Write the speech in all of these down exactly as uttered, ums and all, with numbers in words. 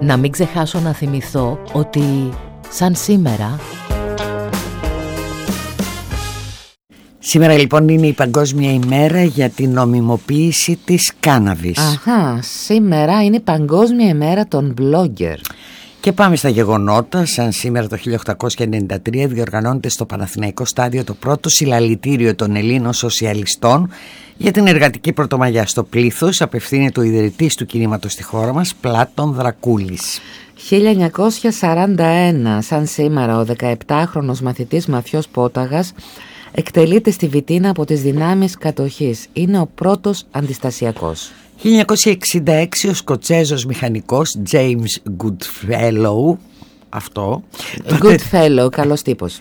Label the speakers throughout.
Speaker 1: Να μην ξεχάσω να θυμηθώ ότι σαν σήμερα...
Speaker 2: Σήμερα λοιπόν είναι η Παγκόσμια ημέρα για την νομιμοποίηση της κάναβης.
Speaker 1: Αχα, σήμερα είναι η Παγκόσμια ημέρα των blogger.
Speaker 2: Και πάμε στα γεγονότα. Σαν σήμερα το χίλια οκτακόσια ενενήντα τρία διοργανώνεται στο Παναθηναϊκό Στάδιο το πρώτο συλλαλητήριο των Ελλήνων σοσιαλιστών για την εργατική πρωτομαγιά. Στο πλήθος απευθύνεται ο ιδρυτής του κινήματος στη χώρα μας, Πλάτων Δρακούλης.
Speaker 1: χίλια εννιακόσια σαράντα ένα, σαν σήμερα, ο δεκαεπτάχρονος μαθητής Μαθιός Πόταγας εκτελείται στη Βιτίνα από τις δυνάμεις κατοχής. Είναι ο πρώτος αντιστασιακός.
Speaker 2: χίλια εννιακόσια εξήντα έξι ο Σκοτσέζος μηχανικός James Goodfellow, αυτό
Speaker 1: Goodfellow, καλός τύπος,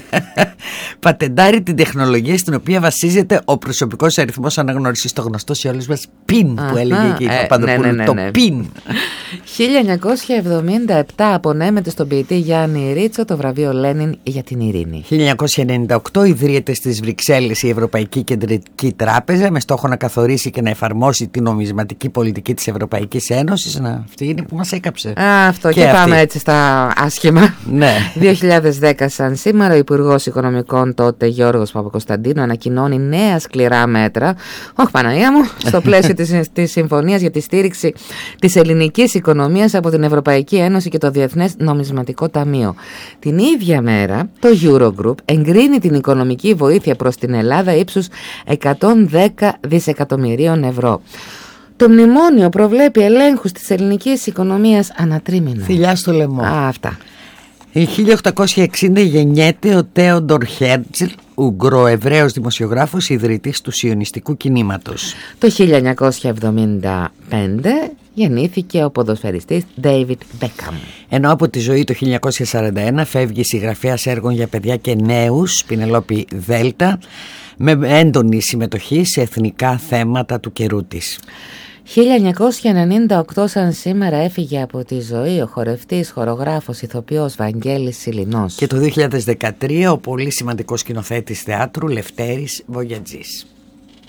Speaker 2: πατεντάρει την τεχνολογία στην οποία βασίζεται ο προσωπικός αριθμός αναγνώρισης, το γνωστό σε όλους μας πιν που έλεγε και η Παπαδοπούλου,
Speaker 1: ναι, ναι, ναι,
Speaker 2: το
Speaker 1: ναι.
Speaker 2: πιν.
Speaker 1: χίλια εννιακόσια εβδομήντα επτά απονέμεται στον ποιητή Γιάννη Ρίτσο το βραβείο Λένιν για την ειρήνη.
Speaker 2: χίλια εννιακόσια ενενήντα οκτώ ιδρύεται στις Βρυξέλλες η Ευρωπαϊκή Κεντρική Τράπεζα με στόχο να καθορίσει και να εφαρμόσει την νομισματική πολιτική της Ευρωπαϊκής Ένωσης. Να, αυτή είναι που μας έκαψε.
Speaker 1: Α, αυτό και, και πάμε έτσι στα άσχημα.
Speaker 2: Ναι.
Speaker 1: δύο χιλιάδες δέκα, σαν σήμερα, ο Υπουργός Οικονομικών τότε Γιώργος Παπακοσταντίνου ανακοινώνει νέα σκληρά μέτρα, όχι Παναγία μου, στο πλαίσιο της, της Συμφωνίας για τη στήριξη της ελληνικής οικονομίας από την Ευρωπαϊκή Ένωση και το Διεθνές Νομισματικό Ταμείο. Την ίδια μέρα το Eurogroup εγκρίνει την οικονομική βοήθεια προς την Ελλάδα ύψους εκατόν δέκα δισεκατομμυρίων ευρώ. Το μνημόνιο προβλέπει ελέγχους της ελληνικής οικονομίας ανατρίμηνα.
Speaker 2: Θηλιά στο λαιμό.
Speaker 1: Α, αυτά.
Speaker 2: Η χίλια οκτακόσια εξήντα γεννιέται ο Θέοντορ Χέρτζελ, Ουγγροεβραίος δημοσιογράφος, ιδρυτής του σιωνιστικού κινήματος.
Speaker 1: Το χίλια εννιακόσια εβδομήντα πέντε γεννήθηκε ο ποδοσφαιριστής David Beckham.
Speaker 2: Ενώ από τη ζωή το χίλια εννιακόσια σαράντα ένα φεύγει συγγραφέας έργων για παιδιά και νέους, Πινελόπη Δέλτα, με έντονη συμμετοχή σε εθνικά θέματα του καιρού της.
Speaker 1: χίλια εννιακόσια ενενήντα οκτώ, σαν σήμερα, έφυγε από τη ζωή ο χορευτής, χορογράφος, ηθοποιός Βαγγέλης Σιλινός.
Speaker 2: Και το δύο χιλιάδες δεκατρία ο πολύ σημαντικός σκηνοθέτης θεάτρου Λευτέρης Βογιατζής.